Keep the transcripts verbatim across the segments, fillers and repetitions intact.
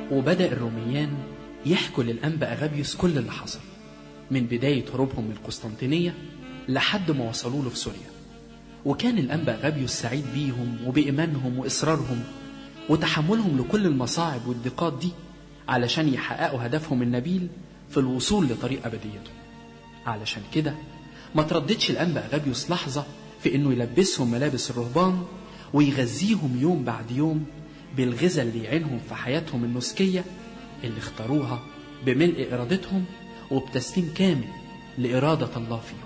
وبدأ الروميان يحكوا للأنبا أغابيوس كل اللي حصل من بداية هروبهم من القسطنطينية لحد ما وصلوا له في سوريا. وكان الأنبا أغابيوس سعيد بيهم وبإيمانهم وإصرارهم وتحملهم لكل المصاعب والضيقات دي علشان يحققوا هدفهم النبيل في الوصول لطريق أبديتهم. علشان كده ما ترددش الأنبا أغابيوس لحظة في إنه يلبسهم ملابس الرهبان ويغذيهم يوم بعد يوم بالغذاء اللي يعينهم في حياتهم النسكية اللي اختاروها بملء إرادتهم وبتسليم كامل لإرادة الله فيهم.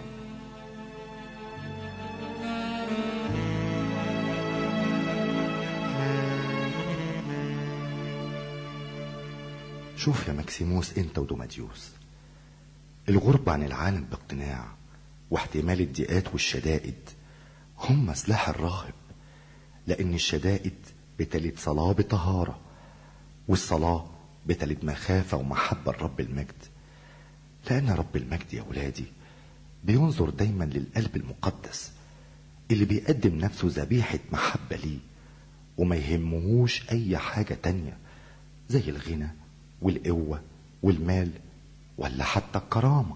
شوف يا مكسيموس انت ودوماديوس، الغرب عن العالم باقتناع واحتمال الضيقات والشدائد هم سلاح الراهب، لان الشدائد بتلد صلاة بطهارة، والصلاة بتلد مخافة ومحبة لرب المجد، لان رب المجد يا ولادي بينظر دايما للقلب المقدس اللي بيقدم نفسه ذبيحة محبة ليه وما يهمهوش اي حاجة تانية زي الغنى والقوة والمال ولا حتى الكرامة،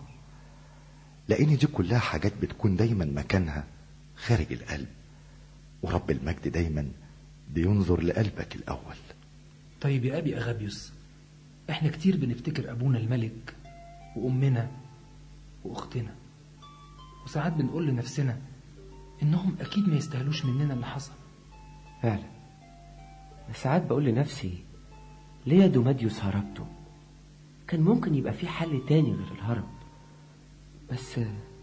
لان دي كلها حاجات بتكون دايما مكانها خارج القلب، ورب المجد دايما بينظر لقلبك الاول. طيب يا ابي اغابيوس، احنا كتير بنفتكر ابونا الملك وامنا واختنا، وساعات بنقول لنفسنا انهم اكيد ما يستاهلوش مننا اللي حصل. فعلا ساعات بقول لنفسي ليه يا دوماديوس هربته؟ كان ممكن يبقى في حل تاني غير الهرب. بس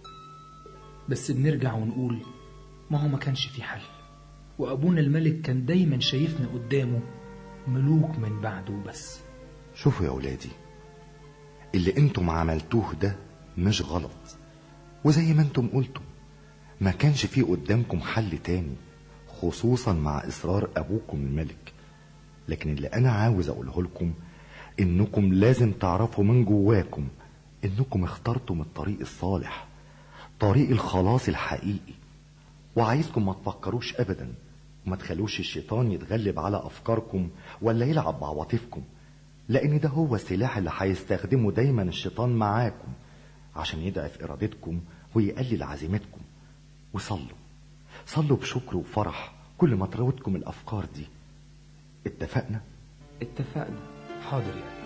بس بنرجع ونقول ما هو ما كانش في حل، وابونا الملك كان دايما شايفنا قدامه ملوك من بعده بس. شوفوا يا ولادي، اللي انتم عملتوه ده مش غلط، وزي ما انتم قلتم ما كانش فيه قدامكم حل تاني، خصوصا مع اصرار ابوكم الملك. لكن اللي انا عاوز اقوله لكم انكم لازم تعرفوا من جواكم انكم اخترتم الطريق الصالح، طريق الخلاص الحقيقي، وعايزكم ما تفكروش ابدا وما تخلوش الشيطان يتغلب على افكاركم ولا يلعب بعواطفكم، لان ده هو السلاح اللي هيستخدمه دايما الشيطان معاكم عشان يضعف ارادتكم ويقلل عزيمتكم. وصلوا صلوا بشكر وفرح كل ما تراودكم الافكار دي. اتفقنا؟ اتفقنا. حاضر يا أبي.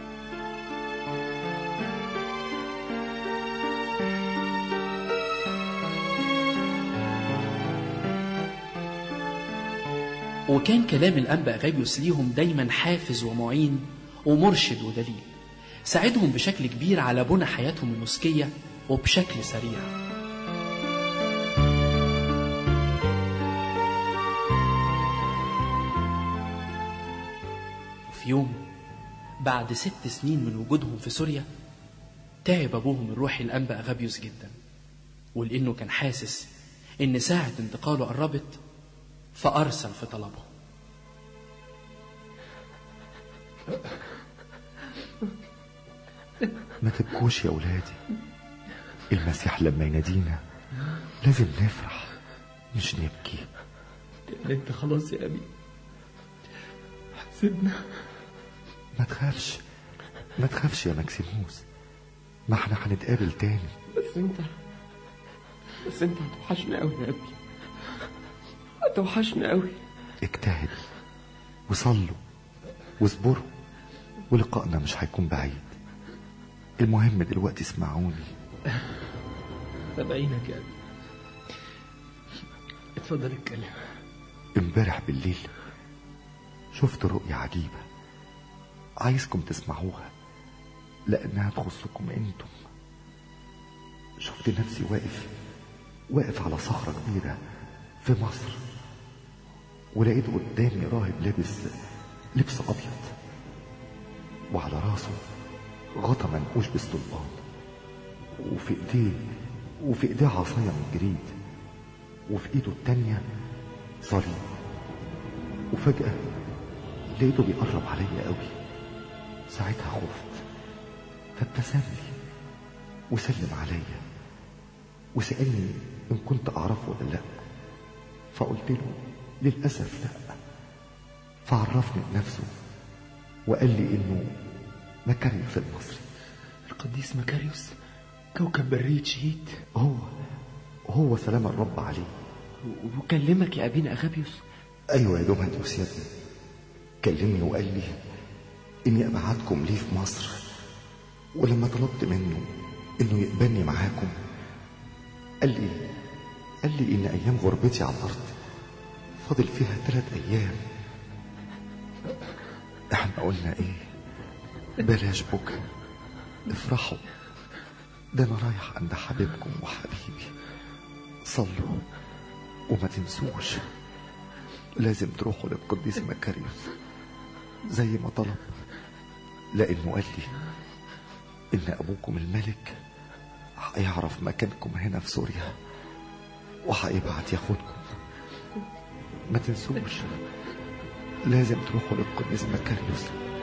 وكان كلام الأنبا أغابيوس ليهم دايما حافز ومعين ومرشد ودليل، ساعدهم بشكل كبير على بناء حياتهم النسكية وبشكل سريع. وفي يوم بعد ست سنين من وجودهم في سوريا تعب أبوهم الروحي الأنبا أغابيوس جدا، ولأنه كان حاسس إن ساعة انتقاله قربت فأرسل في طلبه. ما تبكوش يا ولادي، المسيح لما ينادينا لازم نفرح مش نبكي. انت خلاص يا أبي حسبنا. ما تخافش ما تخافش يا مكسيموس، ما احنا هنتقابل تاني. بس انت بس انت هتوحشنا قوي يا أبي، هتوحشنا قوي. اجتهدوا وصلوا واصبروا ولقائنا مش هيكون بعيد. المهم دلوقتي اسمعوني. تابعينك يا أبي، اتفضل اتكلم. امبارح بالليل شفت رؤية عجيبة عايزكم تسمعوها لأنها تخصكم انتم. شفت نفسي واقف واقف على صخرة كبيرة في مصر، ولقيت قدامي راهب لابس لبس أبيض وعلى راسه غطا منقوش بالسلطان، وفي ايديه وفي ايديه عصاية من جريد، وفي ايده التانية صليب. وفجأة لقيته بيقرب عليا قوي، ساعتها خفت فابتسم لي وسلم عليا وسألني إن كنت أعرفه ولا لأ، فقلت له للأسف لأ. فعرفني بنفسه وقال لي انه مكاريوس المصري. القديس مكاريوس كوكب برية شهيد. هو هو سلام الرب عليه. وكلمك يا أبينا أغابيوس؟ ايوه يا دوماديوس يا ابني، كلمني وقال لي اني ابعتكم ليه في مصر، ولما طلبت منه انه يقبلني معاكم قال لي قال لي ان ايام غربتي على الارض فاضل فيها ثلاث ايام. احنا قلنا ايه؟ بلاش بكى، افرحوا، ده انا رايح عند حبيبكم وحبيبي. صلوا وما تنسوش لازم تروحوا للقديس مكاريوس زي ما طلب، لانه قال لي ان ابوكم الملك هيعرف مكانكم هنا في سوريا وهيبعت ياخدكم. ما تنسوش لازم تروحوا للقديس مكاريوس